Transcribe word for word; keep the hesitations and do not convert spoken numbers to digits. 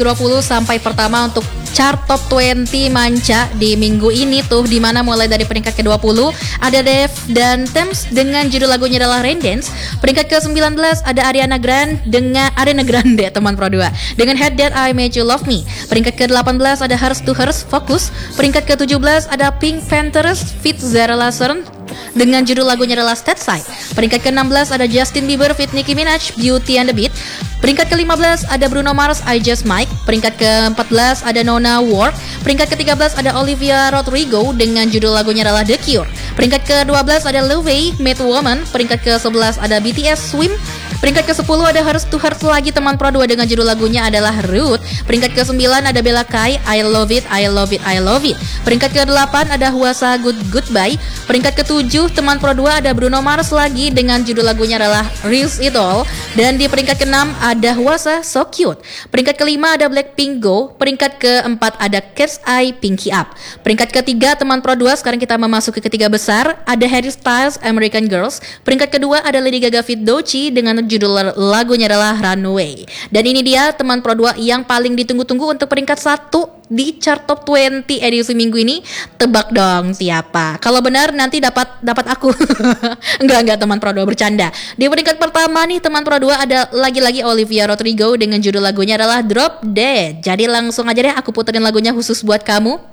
dua puluh sampai pertama untuk chart top dua puluh manca di minggu ini tuh, dimana mulai dari peringkat ke dua puluh ada Dev dan Thames dengan judul lagunya adalah Rain Dance. Peringkat ke sembilan belas ada Ariana Grande dengan Ariana Grande teman Pro dua dengan Head That I Made You Love Me. Peringkat ke delapan belas ada Hearts to Hearts Focus. Peringkat ke tujuh belas ada Pink Panthers feat. Zara Larsson dengan judul lagunya adalah Stateside. Peringkat ke enam belas ada Justin Bieber feat. Nicki Minaj Beauty and the Beat. Peringkat ke lima belas ada Bruno Mars I Just Might. Peringkat ke empat belas ada Nona Work. Peringkat ke tiga belas ada Olivia Rodrigo dengan judul lagunya adalah The Cure. Peringkat ke dua belas ada Lil Wayne Made Woman. Peringkat ke sebelas ada B T S Swim. Peringkat ke sepuluh ada Hearts to Hearts lagi teman Pro dua dengan judul lagunya adalah Root. Peringkat ke sembilan ada Bella Kai I Love It I Love It I Love It. Peringkat ke delapan ada Hwasa Good Goodbye. Peringkat ke tujuh teman Pro dua ada Bruno Mars lagi dengan judul lagunya adalah Reels It All. Dan di peringkat ke enam ada Hwasa So Cute. Peringkat ke lima ada Blackpink Go. Peringkat ke empat ada Cat's Eye Pinky Up. Peringkat ke tiga teman Pro dua, sekarang kita memasuki ketiga besar, ada Harry Styles American Girls. Peringkat kedua ada Lady Gaga feat. Doechii dengan judul lagunya adalah Runaway. Dan ini dia teman Pro dua yang paling ditunggu-tunggu untuk peringkat satu di chart top dua puluh edisi minggu ini. Tebak dong siapa? Kalau benar nanti dapat dapat aku. enggak enggak teman Pro dua, bercanda. Di peringkat pertama nih teman Pro dua ada lagi-lagi Olivia Rodrigo dengan judul lagunya adalah Drop Dead. Jadi langsung aja deh aku puterin lagunya khusus buat kamu.